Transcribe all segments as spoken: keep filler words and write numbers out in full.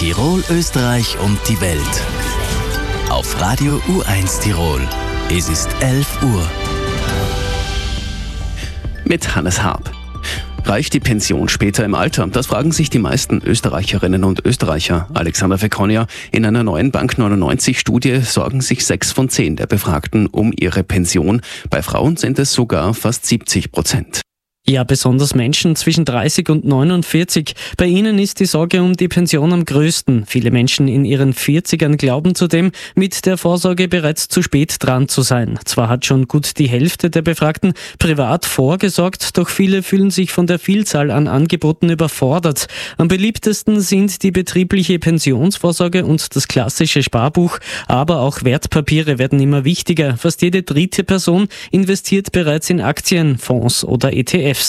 Tirol, Österreich und die Welt. Auf Radio U eins Tirol. Es ist elf Uhr. Mit Hannes Harp. Reicht die Pension später im Alter? Das fragen sich die meisten Österreicherinnen und Österreicher. Alexander Fekonia, in einer neuen Bank neunundneunzig-Studie sorgen sich sechs von zehn der Befragten um ihre Pension. Bei Frauen sind es sogar fast siebzig Prozent. Ja, besonders Menschen zwischen dreißig und neunundvierzig. Bei ihnen ist die Sorge um die Pension am größten. Viele Menschen in ihren vierzigern glauben zudem, mit der Vorsorge bereits zu spät dran zu sein. Zwar hat schon gut die Hälfte der Befragten privat vorgesorgt, doch viele fühlen sich von der Vielzahl an Angeboten überfordert. Am beliebtesten sind die betriebliche Pensionsvorsorge und das klassische Sparbuch, aber auch Wertpapiere werden immer wichtiger. Fast jede dritte Person investiert bereits in Aktien, Fonds oder E T Fs.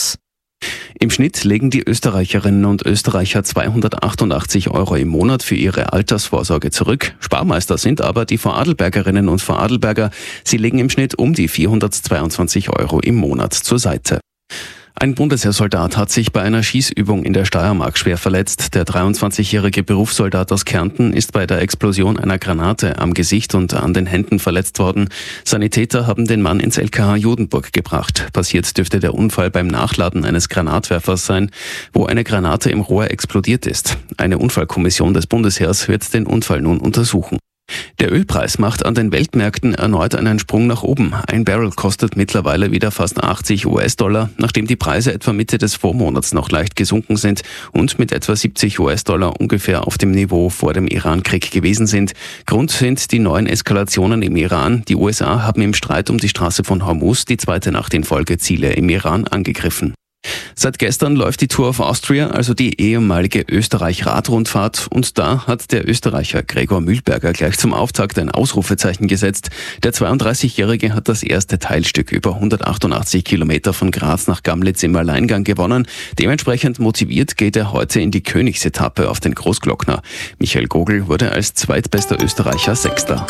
Im Schnitt legen die Österreicherinnen und Österreicher zweihundertachtundachtzig Euro im Monat für ihre Altersvorsorge zurück. Sparmeister sind aber die Vorarlbergerinnen und Vorarlberger. Sie legen im Schnitt um die vierhundertzweiundzwanzig Euro im Monat zur Seite. Ein Bundesheersoldat hat sich bei einer Schießübung in der Steiermark schwer verletzt. Der dreiundzwanzigjährige Berufssoldat aus Kärnten ist bei der Explosion einer Granate am Gesicht und an den Händen verletzt worden. Sanitäter haben den Mann ins L K H Judenburg gebracht. Passiert dürfte der Unfall beim Nachladen eines Granatwerfers sein, wo eine Granate im Rohr explodiert ist. Eine Unfallkommission des Bundesheers wird den Unfall nun untersuchen. Der Ölpreis macht an den Weltmärkten erneut einen Sprung nach oben. Ein Barrel kostet mittlerweile wieder fast achtzig US-Dollar, nachdem die Preise etwa Mitte des Vormonats noch leicht gesunken sind und mit etwa siebzig US-Dollar ungefähr auf dem Niveau vor dem Iran-Krieg gewesen sind. Grund sind die neuen Eskalationen im Iran. Die U S A haben im Streit um die Straße von Hormuz die zweite Nacht in Folge Ziele im Iran angegriffen. Seit gestern läuft die Tour of Austria, also die ehemalige Österreich-Radrundfahrt, und da hat der Österreicher Gregor Mühlberger gleich zum Auftakt ein Ausrufezeichen gesetzt. Der zweiunddreißigjährige hat das erste Teilstück über hundertachtundachtzig Kilometer von Graz nach Gamlitz im Alleingang gewonnen. Dementsprechend motiviert geht er heute in die Königsetappe auf den Großglockner. Michael Gogl wurde als zweitbester Österreicher Sechster.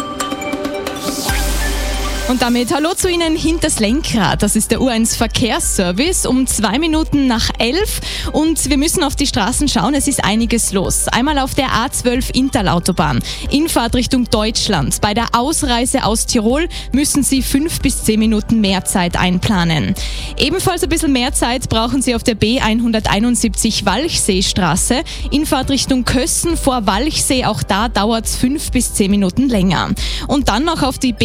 Und damit hallo zu Ihnen hinters Lenkrad. Das ist der U eins Verkehrsservice um zwei Minuten nach elf. Und wir müssen auf die Straßen schauen. Es ist einiges los. Einmal auf der A zwölf Inntal-Autobahn. In Fahrtrichtung Deutschland. Bei der Ausreise aus Tirol müssen Sie fünf bis zehn Minuten mehr Zeit einplanen. Ebenfalls ein bisschen mehr Zeit brauchen Sie auf der B hunderteinundsiebzig Walchseestraße. In Fahrtrichtung Kössen vor Walchsee. Auch da dauert es fünf bis zehn Minuten länger. Und dann noch auf die B